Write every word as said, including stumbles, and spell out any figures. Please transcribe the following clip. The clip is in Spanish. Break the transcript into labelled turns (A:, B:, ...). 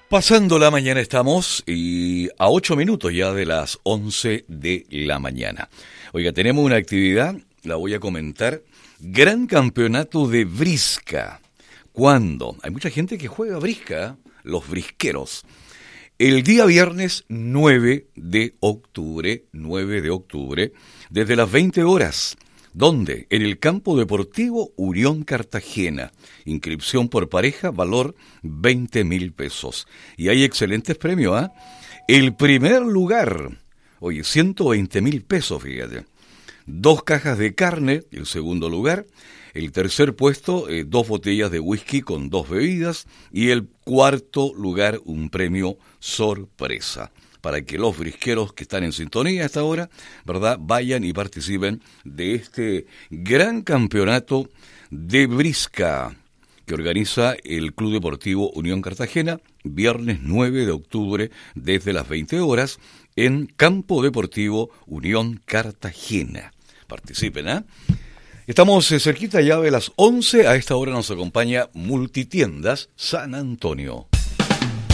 A: Pasando la mañana estamos y a ocho minutos ya de las once de la mañana. Oiga, tenemos una actividad, la voy a comentar. Gran campeonato de brisca. ¿Cuándo? Hay mucha gente que juega brisca, los brisqueros. El día viernes nueve de octubre, nueve de octubre, desde las veinte horas. ¿Dónde? En el Campo Deportivo Unión Cartagena. Inscripción por pareja, valor veinte mil pesos. Y hay excelentes premios, ¿ah? ¿eh? El primer lugar, oye, ciento veinte mil pesos, fíjate. Dos cajas de carne, el segundo lugar. El tercer puesto, eh, dos botellas de whisky con dos bebidas. Y el cuarto lugar, un premio sorpresa. Para que los brisqueros que están en sintonía a esta hora, ¿verdad?, vayan y participen de este gran campeonato de brisca que organiza el Club Deportivo Unión Cartagena, viernes nueve de octubre desde las veinte horas en Campo Deportivo Unión Cartagena. Participen, ¿ah? ¿eh? Estamos cerquita ya de las once, a esta hora nos acompaña Multitiendas San Antonio.